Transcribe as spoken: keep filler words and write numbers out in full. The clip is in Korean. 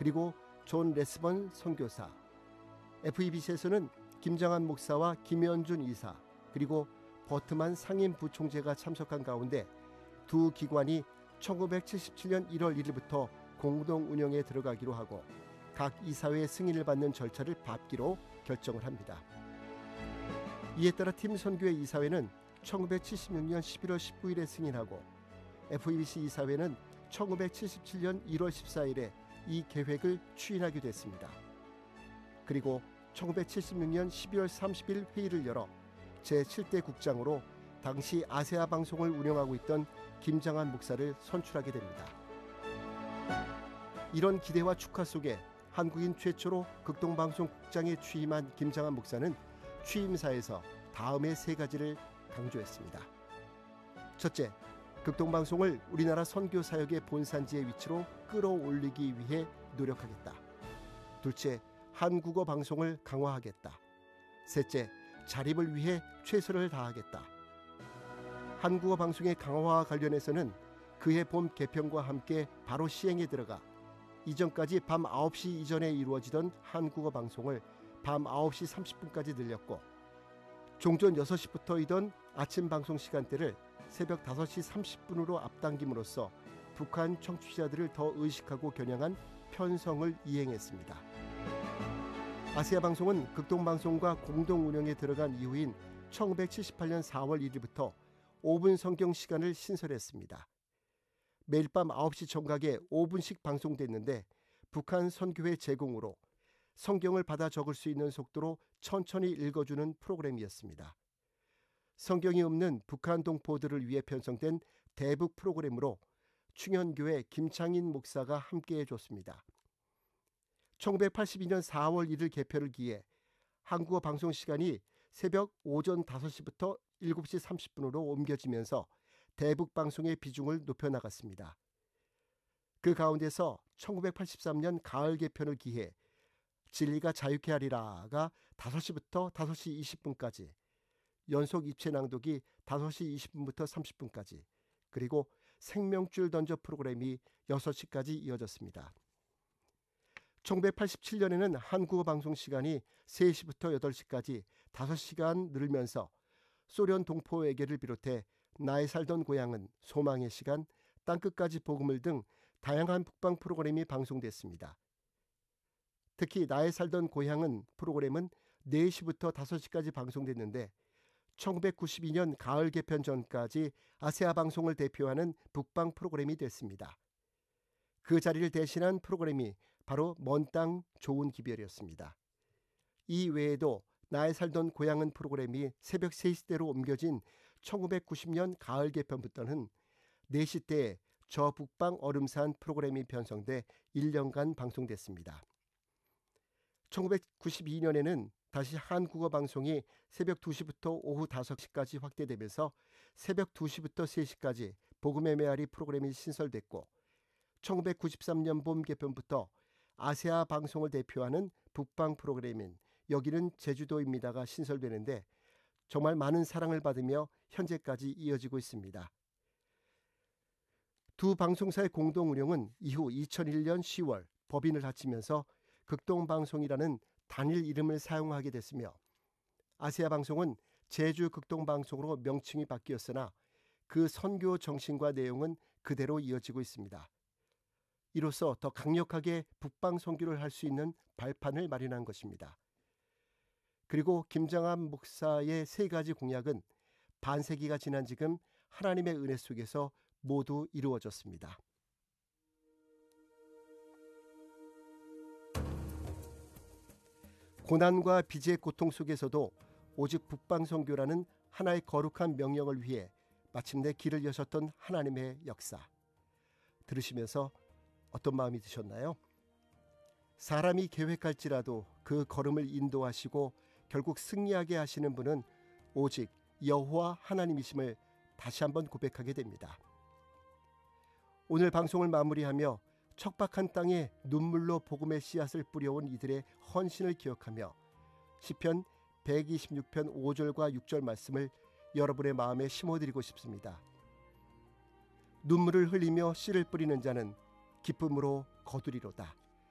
그리고 존 레스번 선교사, 에프이비씨에서는 김장한 목사와 김현준 이사, 그리고 버트만 상임 부총재가 참석한 가운데 두 기관이 천구백칠십칠년 일월 일일부터 공동 운영에 들어가기로 하고 각 이사회의 승인을 받는 절차를 밟기로 결정을 합니다. 이에 따라 팀 선교회 이사회는 천구백칠십육년 십일월 십구일에 승인하고 에프이비씨 이사회는 천구백칠십칠년 일월 십사일에 이 계획을 추인하게 됐습니다. 그리고 천구백칠십육년 십이월 삼십일 회의를 열어 제칠대 국장으로 당시 아세아 방송을 운영하고 있던 김장한 목사를 선출하게 됩니다. 이런 기대와 축하 속에 한국인 최초로 극동방송 국장에 취임한 김장한 목사는 취임사에서 다음의 세 가지를 강조했습니다. 첫째, 극동방송을 우리나라 선교 사역의 본산지의 위치로 끌어올리기 위해 노력하겠다. 둘째, 한국어 방송을 강화하겠다. 셋째, 자립을 위해 최선을 다하겠다. 한국어 방송의 강화와 관련해서는 그해 봄 개편과 함께 바로 시행에 들어가 이전까지 밤 아홉시 이전에 이루어지던 한국어 방송을 밤 아홉시 삼십분까지 늘렸고 종전 여섯시부터이던 아침 방송 시간대를 새벽 다섯시 삼십분으로 앞당김으로써 북한 청취자들을 더 의식하고 겨냥한 편성을 이행했습니다. 아세아 방송은 극동방송과 공동 운영에 들어간 이후인 천구백칠십팔년 사월 일일부터 오분 성경 시간을 신설했습니다. 매일 밤 아홉시 정각에 오분씩 방송됐는데 북한 선교회 제공으로 성경을 받아 적을 수 있는 속도로 천천히 읽어주는 프로그램이었습니다. 성경이 없는 북한 동포들을 위해 편성된 대북 프로그램으로 충현교회 김창인 목사가 함께해 줬습니다. 천구백팔십이년 사월 일일 개편을 기해 한국어 방송 시간이 새벽 오전 다섯시부터 일곱시 삼십분으로 옮겨지면서 대북 방송의 비중을 높여나갔습니다. 그 가운데서 천구백팔십삼년 가을 개편을 기해 진리가 자유케 하리라가 다섯시부터 다섯시 이십분까지, 연속 입체 낭독이 다섯시 이십분부터 삼십분까지, 그리고 생명줄 던져 프로그램이 여섯시까지 이어졌습니다. 천구백팔십칠년에는 한국어 방송 시간이 세시부터 여덟시까지 다섯시간 늘면서 소련 동포에게를 비롯해 나의 살던 고향은, 소망의 시간, 땅끝까지 복음을 등 다양한 북방 프로그램이 방송됐습니다. 특히 나의 살던 고향은 프로그램은 네시부터 다섯시까지 방송됐는데 천구백구십이년 가을 개편 전까지 아세아 방송을 대표하는 북방 프로그램이 됐습니다. 그 자리를 대신한 프로그램이 바로 먼 땅 좋은 기별이었습니다. 이 외에도 나의 살던 고향은 프로그램이 새벽 세시대로 옮겨진 천구백구십년 가을 개편부터는 네시대에 저 북방 얼음산 프로그램이 편성돼 일년간 방송됐습니다. 천구백구십이년에는 다시 한국어 방송이 새벽 두시부터 오후 다섯시까지 확대되면서 새벽 두시부터 세시까지 복음의 메아리 프로그램이 신설됐고 천구백구십삼년 봄 개편부터 아세아 방송을 대표하는 북방 프로그램인 여기는 제주도입니다가 신설되는데 정말 많은 사랑을 받으며 현재까지 이어지고 있습니다. 두 방송사의 공동 운영은 이후 이천일년 시월 법인을 갖추면서 극동방송이라는 단일 이름을 사용하게 됐으며 아세아 방송은 제주 극동방송으로 명칭이 바뀌었으나 그 선교 정신과 내용은 그대로 이어지고 있습니다. 이로써 더 강력하게 북방 선교를 할 수 있는 발판을 마련한 것입니다. 그리고 김장한 목사의 세 가지 공약은 반세기가 지난 지금 하나님의 은혜 속에서 모두 이루어졌습니다. 고난과 빚의 고통 속에서도 오직 북방 선교라는 하나의 거룩한 명령을 위해 마침내 길을 여셨던 하나님의 역사. 들으시면서 어떤 마음이 드셨나요? 사람이 계획할지라도 그 걸음을 인도하시고 결국 승리하게 하시는 분은 오직 여호와 하나님이심을 다시 한번 고백하게 됩니다. 오늘 방송을 마무리하며 척박한 땅에 눈물로 복음의 씨앗을 뿌려온 이들의 헌신을 기억하며 시편 백이십육편 오절과 육절 말씀을 여러분의 마음에 심어드리고 싶습니다. 눈물을 흘리며 씨를 뿌리는 자는 기쁨으로 거두리로다.